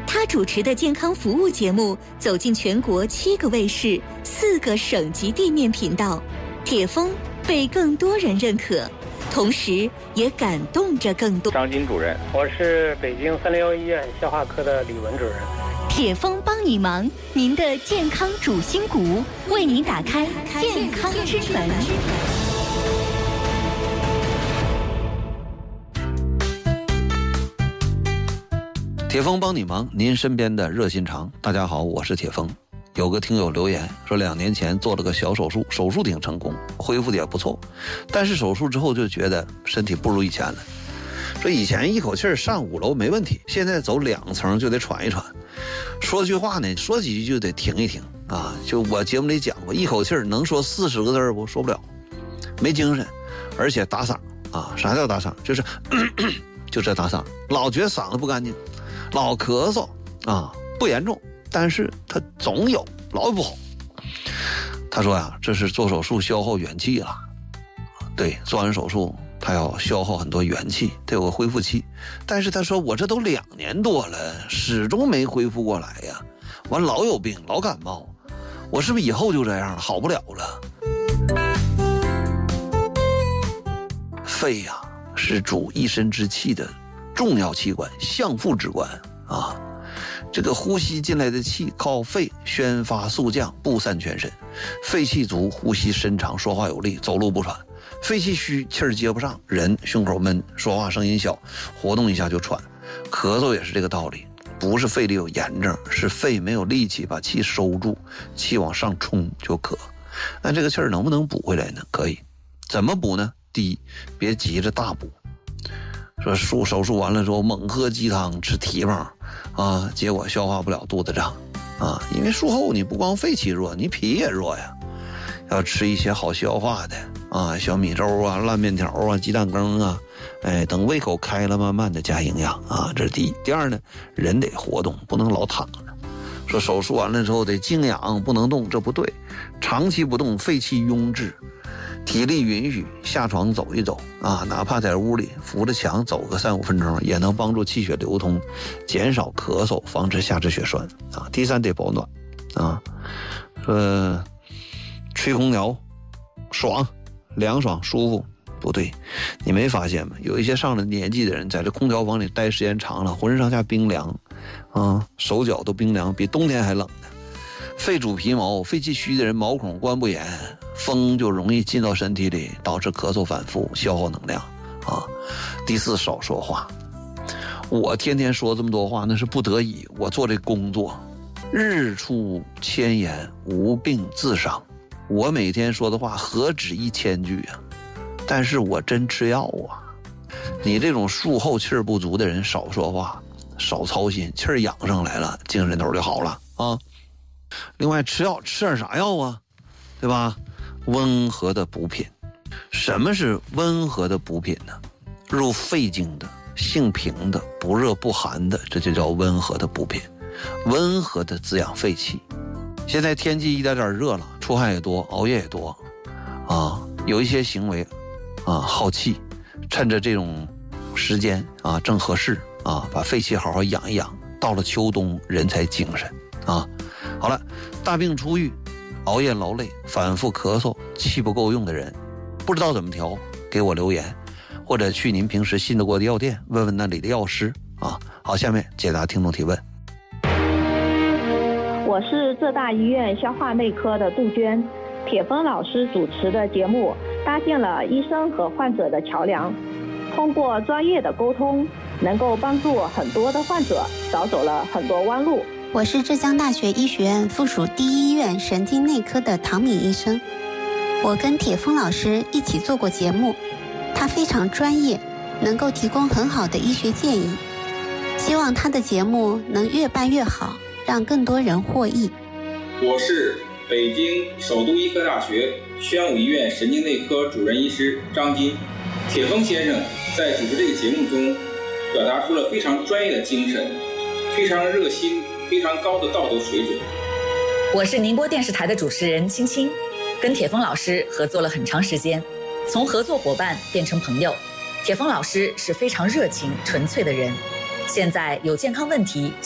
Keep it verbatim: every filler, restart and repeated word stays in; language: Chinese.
他主持的健康服务节目走进全国七个卫视、四个省级地面频道，铁峰被更多人认可，同时也感动着更多。 张金主任，我是北京三零幺医院消化科的李文主任。 铁峰帮你忙，您的健康主心骨，为您打开健康之门。 铁峰帮你忙，您身边的热心肠。大家好，我是铁峰。有个听友留言说，两年前做了个小手术，手术挺成功，恢复的也不错，但是手术之后就觉得身体不如以前了。说以前一口气上五楼没问题，现在走两层就得喘一喘，说句话呢，说几句就得停一停啊。就我节目里讲过，一口气能说四十个字不说不了，没精神，而且打嗓啊。啥叫打嗓？就是咳咳就这打嗓，老觉得嗓子不干净，老咳嗽啊，不严重，但是他总有，老不好。他说呀，这是做手术消耗元气了。对，做完手术他要消耗很多元气，他有个恢复期。但是他说我这都两年多了，始终没恢复过来呀，完老有病，老感冒，我是不是以后就这样好不了了？肺呀，是主一身之气的重要器官，相父之官啊。这个呼吸进来的气靠肺宣发速降，布散全身。肺气足，呼吸深长，说话有力，走路不喘。肺气虚，气儿接不上，人胸口闷，说话声音小，活动一下就喘。咳嗽也是这个道理，不是肺里有炎症，是肺没有力气把气收住，气往上冲就咳。那这个气儿能不能补回来呢？可以。怎么补呢？第一，别急着大补。说术手术完了之后猛喝鸡汤吃蹄膀啊，结果消化不了，肚子胀啊。因为术后你不光肺气弱，你脾也弱呀。要吃一些好消化的啊，小米粥啊，烂面条啊，鸡蛋羹啊，哎，等胃口开了慢慢的加营养啊，这是第一。第二呢，人得活动，不能老躺着。说手术完了之后得静养，不能动，这不对。长期不动，肺气壅滞。体力允许，下床走一走啊，哪怕在屋里扶着墙走个三五分钟，也能帮助气血流通，减少咳嗽，防止下肢血栓啊。第三得保暖啊，说吹空调爽，凉爽舒服，不对，你没发现吗？有一些上了年纪的人在这空调房里待时间长了，浑身上下冰凉啊，手脚都冰凉，比冬天还冷呢。肺主皮毛，肺气虚的人毛孔关不严，风就容易进到身体里，导致咳嗽反复，消耗能量啊。第四，少说话。我天天说这么多话，那是不得已，我做这工作，日出千言，无病自伤。我每天说的话何止一千句啊，但是我真吃药啊。你这种术后气儿不足的人，少说话，少操心，气儿养上来了，精神头就好了啊。另外吃药吃点啥药啊，对吧？温和的补品。什么是温和的补品呢？入肺经的，性平的，不热不寒的，这就叫温和的补品。温和的滋养肺气。现在天气一点点热了，出汗也多，熬夜也多啊，有一些行为啊耗气，趁着这种时间啊正合适啊，把肺气好好养一养，到了秋冬人才精神啊。好了，大病初愈，熬夜劳累，反复咳嗽，气不够用的人，不知道怎么调，给我留言，或者去您平时信得过的药店问问那里的药师啊。好，下面解答听众提问。 我是浙大医院消化内科的杜鹃，铁峰老师主持的节目搭建了医生和患者的桥梁，通过专业的沟通，能够帮助很多的患者少走了很多弯路。 我是浙江大学医学院附属第一医院神经内科的唐敏医生，我跟铁峰老师一起做过节目，他非常专业，能够提供很好的医学建议，希望他的节目能越办越好，让更多人获益。 我是北京首都医科大学宣武医院神经内科主任医师张金。铁峰先生在主持这个节目中表达出了非常专业的精神，非常热心，非常高的道德水准。 我是宁波电视台的主持人青青，跟铁峰老师合作了很长时间，从合作伙伴变成朋友。铁峰老师是非常热情纯粹的人，现在有健康问题